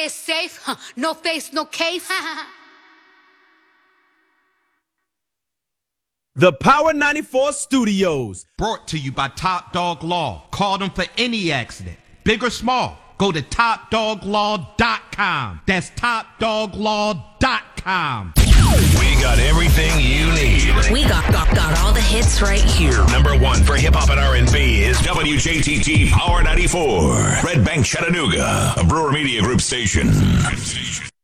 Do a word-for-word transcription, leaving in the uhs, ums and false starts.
it's safe. Huh. No face, no case. The Power ninety-four Studios. Brought to you by Top Dog Law. Call them for any accident, big or small. Go to top dog law dot com. That's top dog law dot com. We got everything you need. We got, got, got all the hits right here. Number one for hip-hop and R and B is W J T T Power ninety-four. Red Bank, Chattanooga. A Brewer Media Group station.